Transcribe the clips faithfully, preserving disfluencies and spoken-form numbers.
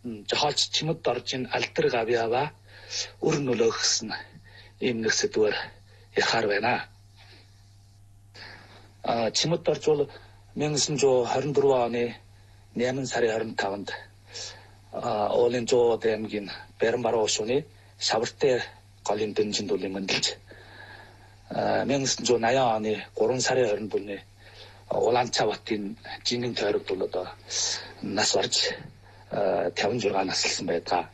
жохолч чимэд орж ин алдар гавьяава үр нөлөөхсөн ийм нэг сэдвээр ярихаар байна. А чимэд орж бол 천구백이십사 оны найман сарын двадцать тавнд а Олын Жоо дэмгийн Бэрэмбараа ушууны шавартай голын дэнжин дулын мэндэлж а 천구백팔십 оны гурван сарын двадцать бүрний Улаанчаа батын жингийн тойрогт бол одоо нас барж пятьдесят шесть наслсан байдаг.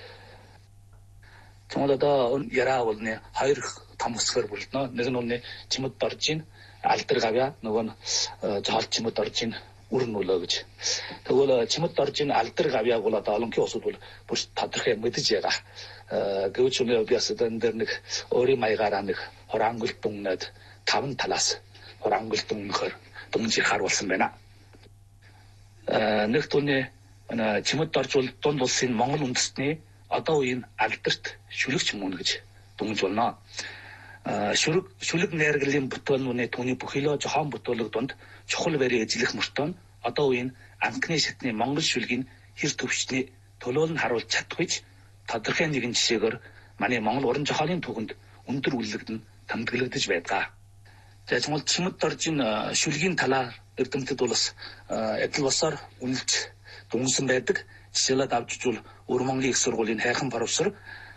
Тэгвэл одоо яраа болны хоёр том хэсгээр бүлднэ. Нэг нь үнэ чимэд орж ин алдар гавья, нөгөө нь жохолч чимэд орж ин үр нөлөө гэж. Тэгвэл чимэд орж ин алдар гавьяг бол одоо олонхын усуд бол бүр тодорхой мэдэж байгаа. Гэвч үнэ би бас энэ дээр нэг өөрийн маягаараа нэг хурангуул дүннэд таван талаас хурангуул дүннөхөр дүнжир харуулсан байна. Нэг түүний чимэд орж бол дунд улсын Монгол үндэстний одоо үеийн алдарт шүлэгч мөн гэж дүнж болно. Шүлэг шүлэг найргалын бүтээлнүүний түүний бүхэлөө жохон бүтээлэг донд чухал барь эзлэх мөртөө одоо үеийн анхны шатны Монгол шүлгийн хэр төвчний төлөөл нь харуулж чадахгүйч тодорхой нэгэн жишээгээр манай Монгол уран зохиолын түүхэнд өндөр үнэлэгдэн тэмдэглэгдэж байдаг. За тэгвэл чимэд орж ин шүлгийн талаар эрдэмтэд бол бас адил босоор үнэлж дүнсэн байдаг. Жишээлээд авч үзвэл Өр Монголын их сургуулийн хайрхан профессор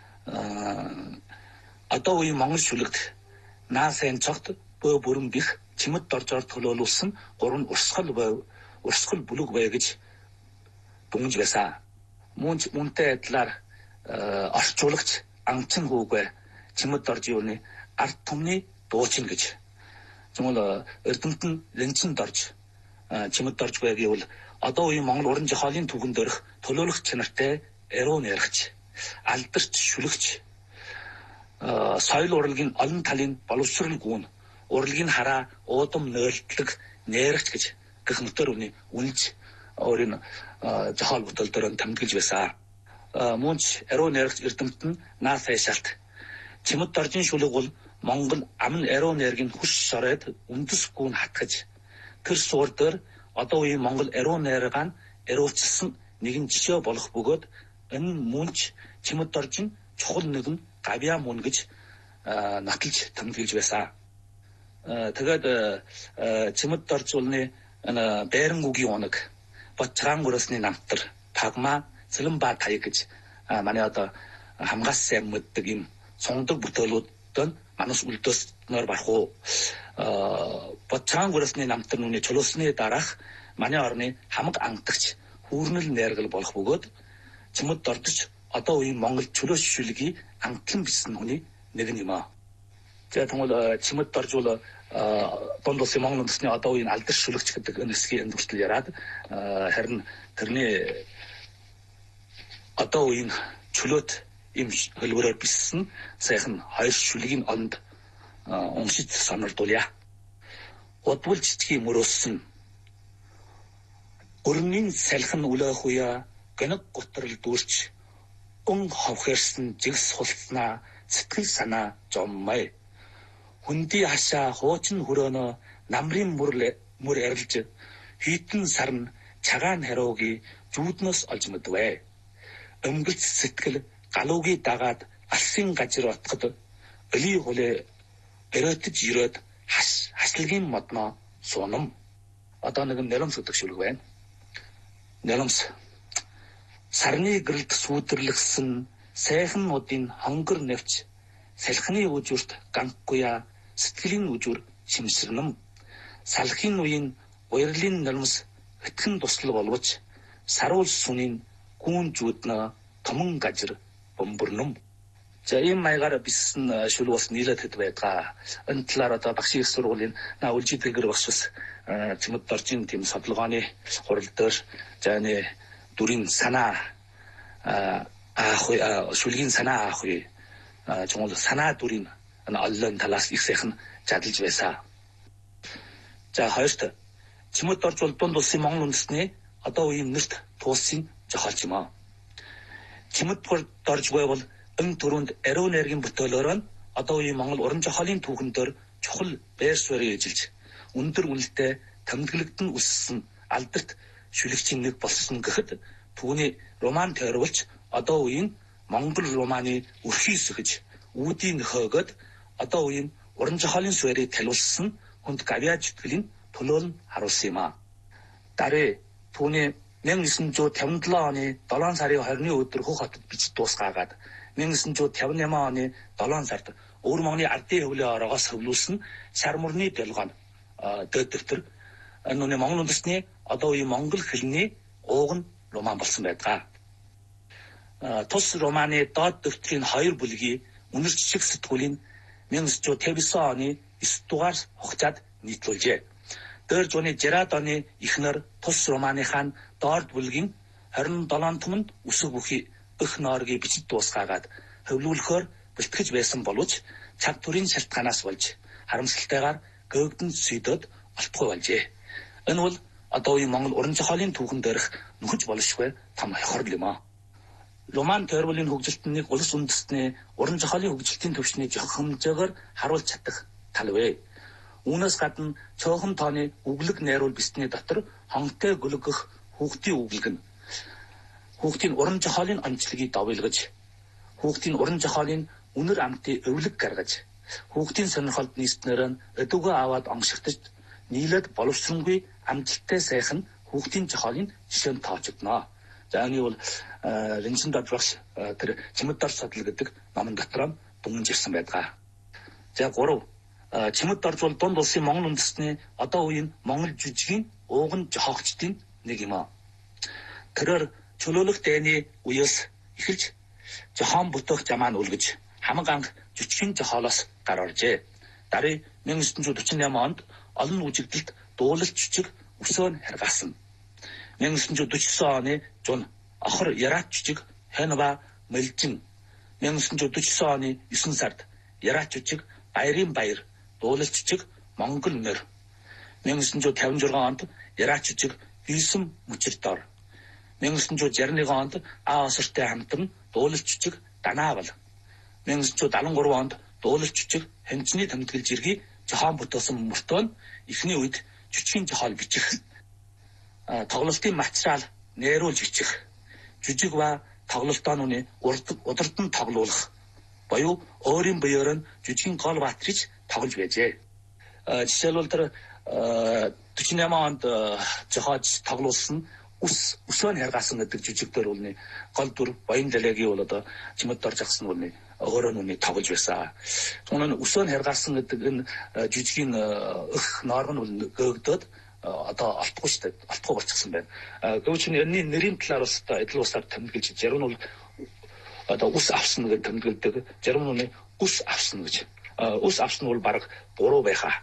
одоо үеийн Монгол шүлэгт наа сайн цогт бөө бүрэн бих чимэд оржоор төлөөлүүлсэн гурван урсгал бай урсгал бүлэг бай гэж дүнж байсан. Мөн мөнтэй адилаар орчуулагч анчин хүүгээ чимэд орж юуны ард түмний дуучин гэж. Тэгвэл эрдэмт нь лэнчэнд орж чимэд орж байг гэвэл одоо үеийн Монгол уран зохиолын түүхэн дөрөх төлөөлөх чанартай эрүүн яригч, алдарч шүлэгч, соёл урлагийн олон талын боловсрол гүн, урлагийн хараа уудам нойлтлог нээрэгч гэж гэх мэтэр үний үнэлж өөрийн зохиол бүтээл дээр тэмдэглэж байсан. Мөнч эрүүн яригч эрдэмт нь наа сайшаалт. Чимэд оржин шүлэг бол Монгол амн эрүүн яргийн хүс шороод үндэс гүн хатгаж тэр суур дээр одоо үеийн Монгол эрүүн найргаан эрүүлчилсэн нэгэн жишээ болох бөгөөд энэ мөнч чимэд оржин чухал нэгэн гавьяа мөн гэж натлж тэмдэглэж байсан. Тэгээд чимэд орж улны Бээрэнгүгийн унаг Бочраан гүрсний намтар Пагма Цэлэнба таяг гэж манай одоо хамгаас сайн мэддэг юм цондог бүтээлүүд манус үлдөөснөр барах уу. Бочраан гүрсний намтар нүний чулуусны дараах манай орны хамаг ангадагч хүүрнэл найргал болох бөгөөд чимэд ордож одоо үеийн Монгол чөлөөс шүлгийн анхлан бисэн хүний нэг юм аа. За тэгвэл чимэд орж бол дунд улсын Монгол үндэстний одоо үеийн алдар шүлэгч гэдэг энэ хэсгийн хүртэл яраад харин тэрний одоо үеийн чөлөөт им хөлбөрөөр бисэн сайхан хоёр шүлгийн онд уншиж сонирдуулъя. Удвал жижигний мөрөөсөн өрнийн салхин үлээх үе гэнэг готрол дүүрч өн ховхэрсэн жигс хулснаа сэтгэл санаа жоммай хүнди хашаа хуучин хөрөөнө намрын мөр мөр арилж хитэн сарн цагаан хариуги зүуднөөс олж мэдвэ. Өмгөлц сэтгэл галуугийн дагаад алсын гажир отход өли хулэ өрөөтж ирээд хас хаслагын модно суунам. Одоо нэг нэлэмс гэдэг шүлэг байна. Нэлэмс сарны гэрэлд сүйдэрлэгсэн сайхан модын хонгор нэвч салхины үжүрт ганкгүйа сэтгэлийн үжүр шимсэрнэм. Салхины үеийн уярлын нэлэмс хэтгэн туслал боловч саруул сүнийн гүүн зүуднэ томон гажир бомбөрнөм. За ийм маягаар бисэн шүлэг бас нийлээд хэд байгаа. Энэ талаар одоо багшийн их сургуулийн наа үлжид гэр багш бас чимэд оржин тийм садлогооны хурал дээр за нэ дүрийн санаа аах шүлгийн санаа аах үе чуул санаа дүрийн оллон талаас их сайхан жадалж байсан. За хоёрт чимэд орж бол дунд улсын Монгол үндэстний одоо үеийн нэрт туулсын зохиолч юм аа. Чимэд орж байвал эн төрөнд эрүүн найргийн бүтээлөөр нь одоо үеийн Монгол уран зохиолын түүхэн дээр чухал байр суурийг эзэлж өндөр үнэлтэд тэмдэглэгдэн өссөн алдарт шүлэгчийн нэг болсон гэхэд түүний роман тойрволч одоо үеийн Монгол романы өрхийс гэж үүдийн нөхөөгд одоо үеийн уран зохиолын суурийг талиулсан хүнд гавьяа зүтгэлийн төлөөл нь харуулсан юм а. Дараа түүний 천구 백오십칠 оны долоон сарын двадцатны өдөр Хөх хотод бичиж дуусгаагаад 천구 백오십팔 оны долоон сард Өвөр Монголын ардын хөвлийн ороогоос хөвлүүлсэн Шар мөрний дэлгоон дэд дэвтэр энэ Монгол үндэстний одоо үеийн монгол хэлний ууг нь роман болсон байдаг. Тус романы доод дэвтрийн хоёр бүлгийн үнэр жижиг сэтгүүлийн 천구 백오십구 оны девять дугаар хугацаанд нийтлүүлжээ. Дээр зууны Жерад оны ихнэр тус романыхаа доод бүлгийн двадцать seven түмэнд үсэг бүхий өх нооргийг бичиж дуусгаагаад хөвлүүлэхээр бэлтгэж байсан боловч цаг төрийн шалтгаанаас болж харамсалтайгаар гөөгдөн зүйдөд олдохгүй болжээ. Энэ бол одоо үеийн Монгол уран зохиолын түүхэн дээрх нөхөж болшгүй том хохирол юм а. Роман тойрволын хөгжилтөнд нэг улс үндэстний уран зохиолын хөгжилтийн төвшний жох хэмжээгээр харуулж чадах тал вэ. Үүнээс гадна цөөхөн тооны үглэг найруул бисний дотор хонхтой гүлгэх хүүхдийн үглэг нь хүүхдийн уран зохиолын онцлогийг давилгаж, хүүхдийн уран зохиолын үнэр амтыг өвлөг гаргаж, хүүхдийн сонирхолд нийснээр нь өдөгөө аваад онгшигтж нийлээд боловсронгүй амжилттай сайхан хүүхдийн зохиолын жишээнд тоочдно. За энэ бол Ринчин Дадвагш тэр Чимэд дор содол гэдэг номон дотор дүнж ирсэн байдаг. За гурав Чимэд дорж бол дунд улсын Монгол үндэстний одоо үеийн Монгол жүжигийн ууган жохогчдын нэг юм а. Тэрээр чөлөөлөх дайны үеэс эхэлж зохион бүтэх замаа нь үлгэж хамаг анх жүжигчин зохиолоос гар оржээ. Дараа 천구 백사십팔 онд олон үжигдэлд дуулалт жүжиг өсөөн харгаасан. 천구 백사십구 оны зун охор яраат жүжиг Хэнва Мэлжин, 천구 백사십구 оны девять сард яраат жүжиг Баярын баяр дуулалт жүжиг Монгол нэр, 천구 пятьдесят шесть онд яраат жүжиг Хийсэн мөчөрдор, 천구 шестьдесят один онд Аа осортой хамтан дуулалт жүжиг Данаавал, 천구 сетемдесят три онд дуулалт жүжиг Хэмжний тэмдэглэж иргий зохион бүтээсэн мөртөө нь эхний үед жүжигчин зохиол бичих, тоглолтын материал нээруулж бичих, жүжиг ба тоглолтооны удирдан тоглуулах боёо өөрийн биеэр нь жүжигчин гол баатрич тоглож байжээ. Жишээлбэл тэр forty-eight онд зохиож тоглуулсан ус өсөөн харгаасан гэдэг жүжигдэр үлний гол дүр Баян далайгийн бол одоо Чимэд дорж агсан үлний өөрөө нүний тоглож байсан. Түүний өсөөн харгаасан гэдэг энэ жүжигийн өх норм нь гөөгдөд одоо олдохгүй шүү дээ. Олдохгүй болчихсон байна. Гэвч энэ нэрийн талаар бас эдл усаар тэмдэглэж, зарим нь бол одоо ус авсан гэж тэмдэглэдэг, зарим нь ус авсан гэж. Ус авсан бол баг буруу байхаа.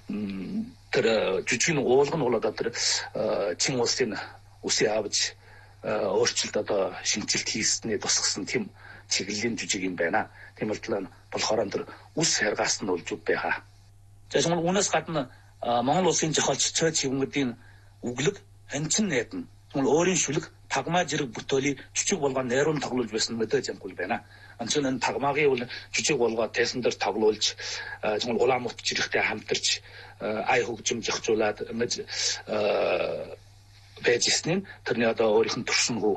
Тэр жүжигийн уулга нь бол одоо тэр чин улсын үсээ авч өөрчлөлт одоо шинжилт хийснээ тусгасан тийм чиглэлийн жүжиг юм байна. Тийм л болохоор тэр ус харгаас нь болж байхаа. За тэгвэл үүнээс гадна Монгол улсын зохиолч Цой Чивэнгэрийн үглэг ханчин найдна. Тэгвэл өөрийн шүлэг тагмаа зэрэг бүтээлийн жүжиг болгоо найруулан тоглуулж байсан мэдээж ямгүй байна. Анчны энэ тагмаагийн бол жүжиг болгоо тайсан дээр тоглуулж тэгвэл улаан мут жирэхтэй хамтарч ай хөгжим зохицуулаад мэж бэжсэн тэрний одоо өөрийнх нь төрсөнгөө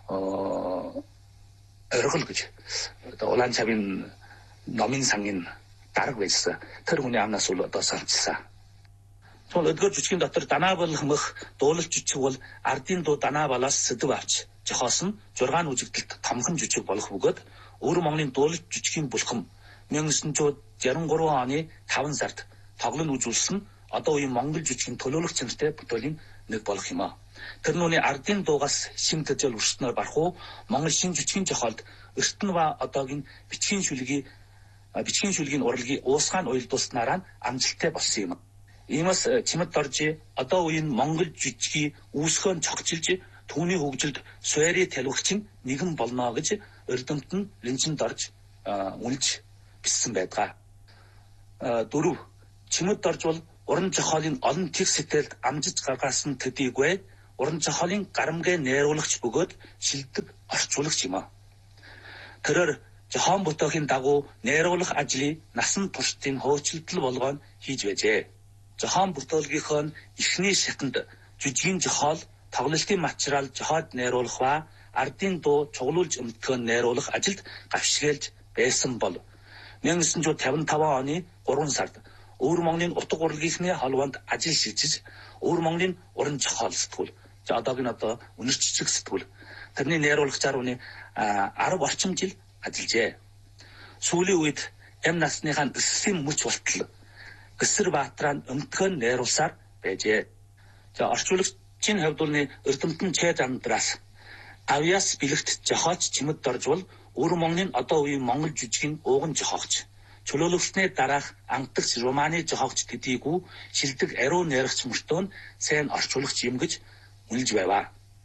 оргил гэж одоо улаан цавын номын сангийн дарга байсан. Тэр хүний амнаас бол одоо санчсан. Тэгвэл өдгөр жүжигний дотор Данаавал хэмэх дуулалт жүжиг бол ардын дуу Данаавалаас сэдв авч зохиосон зургаан үжигдэлт томхон жүжиг болох бөгөөд Өвөр Монголын дуулалт жүжигийн бүлхэм 천구 шестьдесят три оны таван сард тоглон үзүүлсэн одоо үеийн Монгол жүжигийн төлөөлөх чанартай бүтээлийн нэг болох юм а. Тэр нүуний ардын дуугаас шин төжөл өрснөөр барах уу Монгол шин жүжигийн зохиолд эртэн ба одоогийн бичгийн шүлгийн бичгийн шүлгийн урлагийн уусгаан уялдуулснараа амжилттай болсон юм. Иймээс Чимэд дорж одоо үеийн Монгол жүжигийн үүсгэн цогцолж түүний хөгжилд суурийг талвагч нэгэн болно гэж эрдэмт нь Ринчин дорж үнэлж бичсэн байдаг. Дөрөв Чимэд дорж бол уран зохиолын олон тэг сэтгэлд амжиж гаргасан төдийгүй уран зохиолын гарамгай найруулагч бөгөөд шилдэг орчуулагч юм а. Тэрээр зохион бүтээхийн дагуу найруулах ажлыг насан туршдын хөөцөлдөл болгоон хийж байжээ. Зохион бүтээлгийнхөө эхний шатанд жүжигийн зохиол тоглолтын материал жохоод найруулах ба ардын дуу чуглуулж өмтгөн найруулах ажилд гавшгэлж байсан бол 천구백오십오 оны гурван сард Өвөр Монголын утга урлагийнхны холбоонд ажил шилжиж Өвөр Монголын уран зохиол сэтгүүл за одоогийн одоо үнэрччиг сэтгүүл тэрний найруулагчаар үний арав орчим жил ажиллажээ. Сүүлийн үед эм насныхаа эсрэг мөч болтол Гэсэрбаатраа өмтгөн найруулсаар байжээ. За орчуулагчийн хувьд бол Эрдэмтэн Чэд амдраас авьяас бэлэгт жохооч чимэд доржвол Өвөр Монголын одоо үеийн Монгол жүжигний ууган жохоогч чөлөөлөгчний дараах ангидагч романы жохоогч төдийгүй шилдэг ариу найрагч мөртөө нь сайн орчуулагч юм гэж үнэлж байваа.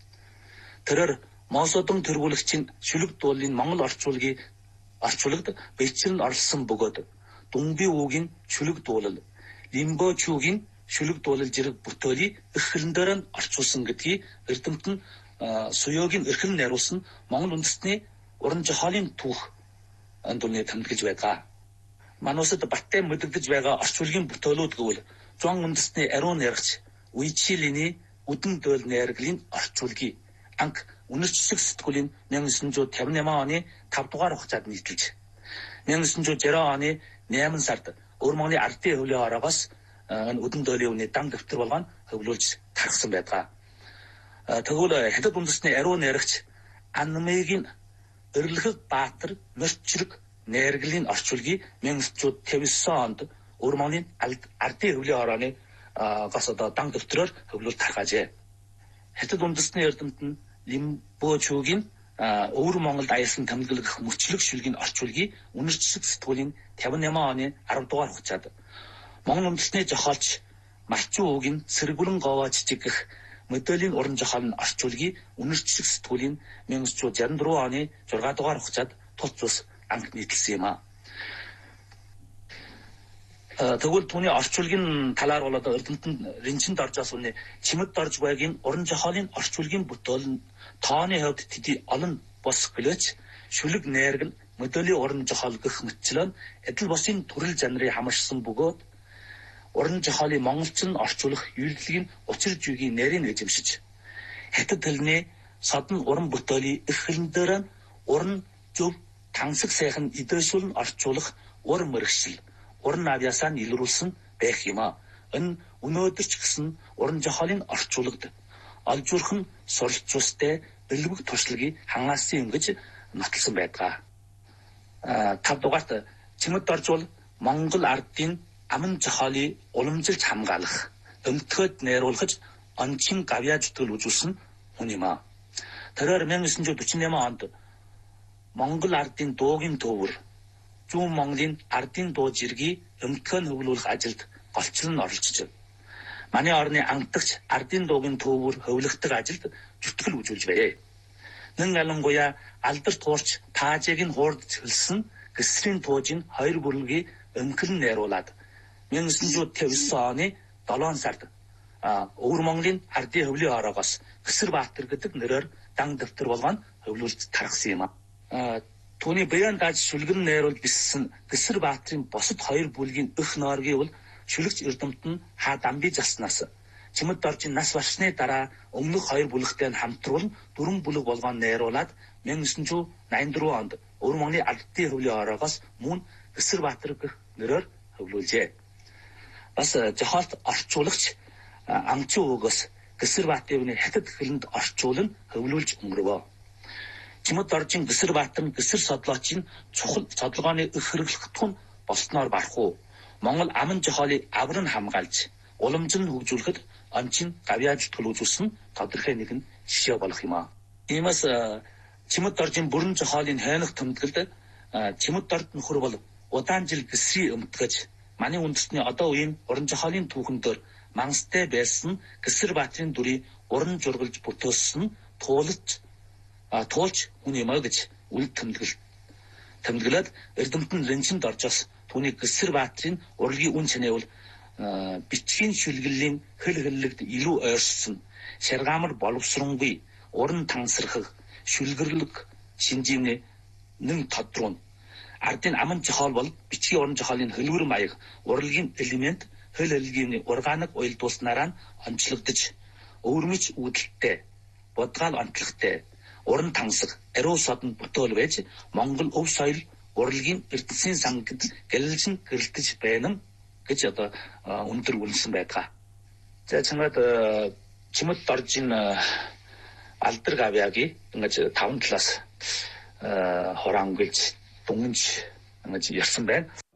Тэрээр Мосодон тэргүүлэгчийн шүлэг дуулын Монгол орчуулгын орчуулагд бэлчээр нь орлсон бөгөөд Дүнби уугийн шүлэг дуулал, Лимбо чуугийн шүлэг дуулал зэрэг бүтээлийг их хэлнээр нь орчуулсан гэдгийг Эрдэмтэн Суёгийн эрхэм найруулсан Монгол үндэстний уран зохиолын түүх андууны тэмдэглэж байгаа. Манусад баттай мэдэгдэж байгаа орчуулгын бүтээлүүд гэвэл Зуан үндэстний ариун найрагч Уйчилиний үдэн дөөл найраглийн орчуулгын анх үнэрчсэг сэтгүүлийн 천구 백오십팔 оны тавд дугаар хугацаанд нийтэлж 천구 백구십 оны найман сард Өвөр Монголын ардын хөвлийн ороогоос үдэн дөөлийн үний дан дэвтэр болгон хөвлүүлж тархсан байдаг. Тэгвэл хятад үндэстний ариун найрагч Анмегийн Өрлөхөг Баатар Мөрчрэг найраглийн орчуулгыг 천구 백오십구 онд Өвөр Монголын ардын хөвлийн орооны гас одоо дан дэвтрээр хөвлүүл тархаажээ. Хятад үндэстний эрдэмтэн Лимбочуугийн Өвөр Монголд аясан тэмдэглэх мөчлөг шүлгийн орчуулгыг үнэрчсэг сэтгүүлийн пятьдесят восемь оны арав дугаар хугацаанд Монгол үндэстний зохиолч Малчин уугийн Сэргүрэн говооч жигэх мэдээллийн уран зохиолын орчуулгыг үнэрчсэг сэтгүүлийн 천구 백육십사 оны зургаан дугаар хугацаанд тус цус анх нийтэлсэн юм а. Тэгвэл түүний орчуулгын талаар бол одоо Эрдэмтэн Ринчэнд орж бас үний чимэд дорж байгийн уран зохиолын орчуулгын бүтээл нь тооны хувьд тэдий олон бос гэлээч шүлэг найраг нь мэдээллийн уран зохиол гэх мэтчлэн эдл босын төрөл жанрыг хамарсан бөгөөд уран зохиолын монголчин орчуулах үйлдэлгийн учир жүгийн нарийн эзэмшиж хятад хэлний содон уран бүтээлийн их хэлнээр нь уран зөв тансаг сайхан идэвшүүлэн орчуулах ур мэрэгшил уран авьяасаа илрүүлсэн байх юм а. Энэ өнөөдөр ч гэсэн уран зохиолын орчуулагд олжуурх нь суралцуустай бэлэг туршлагыг хангаасан юм гэж нотолсон байдаг. А тавд дугаарт чимэд доржвол Монгол ардын аман зохиолыг уламжилж хамгаалах, өмтгöd найруулах ончин гавьяа зүтгэл үзүүлсэн хүн юм а. Тэрээр 천구 백사십팔 онд Монгол ардын дуугийн төвөр Зүүн Монголын ардын дуу зэргийг өмтгөн хөвлүүлэх ажилд голчлон оролцож манай орны ангидагч ардын дуугийн төвөр хөвлөгдөх ажилд зүтгэл үзүүлж байв. Нэн ялангуяа алдар туурч таажиг нь хуурдж хэлсэн гэсрийн туужийн хоёр бүлгийг өмхлөн найруулад 천구 백오십구 оны долоон сард Өвөр Монголын ардын хөвлийн ороогоос Гэсэрбаатар гэдэг нэрээр дан дэвтэр болгон хөвлүүлж тархсан юм а. Түүний баян дааж шүлгэн найруулж биссэн Гэсэрбаатрын босод хоёр бүлгийн өх нооргийг бол шүлэгч Эрдэмтэн хаа дамби заснаас чимэд доржин нас барсны дараа өмнөх хоёр бүлэгтэй хамтруулан дөрвөн бүлэг болгон найруулад 천구 백팔십사 онд Өвөр Монголын ардын хөвлийн ороогоос мөн Гэсэрбаатар гэх нэрээр хөвлүүлжээ. Бас зохиолт орчуулагч Амчин уугаас Гэсэрбаатарын хятад хэлэнд орчуулан хөвлүүлж өнгөрөв. Чимэд доржин Гэсэрбаатар нь Гэсэр содлоочийн цухал цодлогооны өх хэрэглэх тун болсноор барах уу. Монгол аман зохиолыг авран хамгаалж, уламжлан хөгжүүлэхэд ончин гавьяа зүтгэл үзүүлсэн тодорхой нэгэн жишээ болох юм а. Иймээс чимэд доржин бүрэн зохиолын хайнах тэмдэглэлд чимэд дорд нөхөр бол удаан жил Гэсрийн өмтгөж манай үндэстний одоо үеийн уран зохиолын түүхэн дээр мангастай байсан Гэсэрбаатрын дүрийг уран зургалж бүтээсэн туулж туулж хүн юм а гэж үл тэмдэглэл тэмдэглээд Эрдэмтэн Ринчэнд оржоос түүний Гэсэрбаатрын урлагийн үн цэнэ бол бичгийн шүлгэллийн хэл хэллэгд илүү ойрсон шаргаамар боловсронгүй уран тансархаг шүлгэрлэг шинжээний нэн тодруулна. Ардын аман зохиол бол бичгийн уран зохиолын хөлбөр маяг урлагийн элемент хөл хэллэгийн органик уялдуулснараа онцлогдож өвөрмөж үүдэлтэй, бодгаал онцлогтой, уран тансаг, ариу содон бүтээл байж Монгол өв соёл урлагийн эрдэнэсийн сангад гэлэлжин гэрэлтэж байна гэж одоо өндөр үнэлсэн байдаг. За чамд чимэд орж ин алдар гавьяги ингэж таван талаас хороон гэлж дүнж ингэж ярьсан байна.